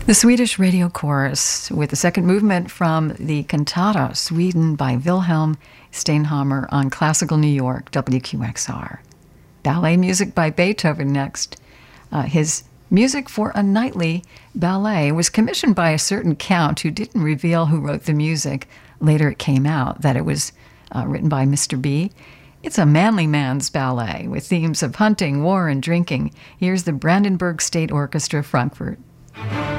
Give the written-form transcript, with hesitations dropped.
The Swedish Radio Chorus with the second movement from the Cantata Sweden by Wilhelm Steinhammer on Classical New York, WQXR. Ballet music by Beethoven next. His music for a nightly ballet was commissioned by a certain count who didn't reveal who wrote the music. Later it came out that it was written by Mr. B. It's a manly man's ballet with themes of hunting, war, and drinking. Here's the Brandenburg State Orchestra, Frankfurt.